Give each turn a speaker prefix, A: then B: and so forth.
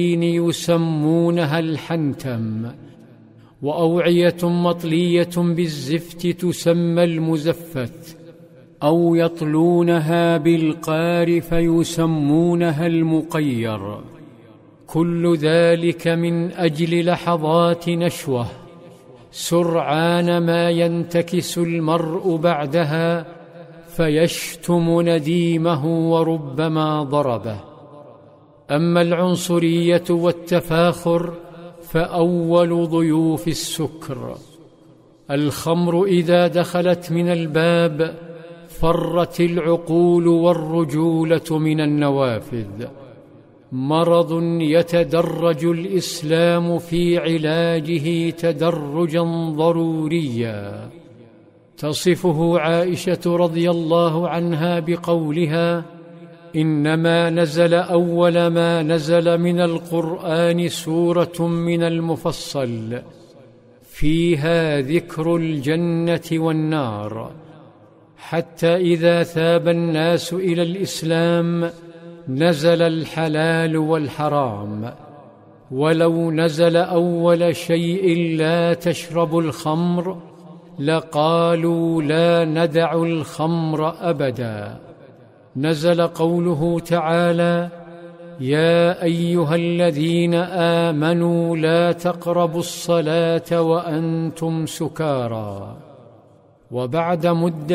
A: يسمونها الحنتم، وأوعية مطلية بالزفت تسمى المزفت، أو يطلونها بالقار فيسمونها المقير. كل ذلك من أجل لحظات نشوة سرعان ما ينتكس المرء بعدها فيشتم نديمه وربما ضربه. أما العنصرية والتفاخر فأول ضيوف السكر. الخمر إذا دخلت من الباب فرت العقول والرجولة من النوافذ. مرض يتدرج الإسلام في علاجه تدرجا ضروريا. تصفه عائشة رضي الله عنها بقولها: إنما نزل أول ما نزل من القرآن سورة من المفصل فيها ذكر الجنة والنار، حتى إذا ثاب الناس إلى الإسلام نزل الحلال والحرام. ولو نزل أول شيء لا تشربوا الخمر لقالوا لا ندع الخمر أبدا. نزل قوله تعالى: يا أيها الذين آمنوا لا تقربوا الصلاة وأنتم سكارى. وبعد مدة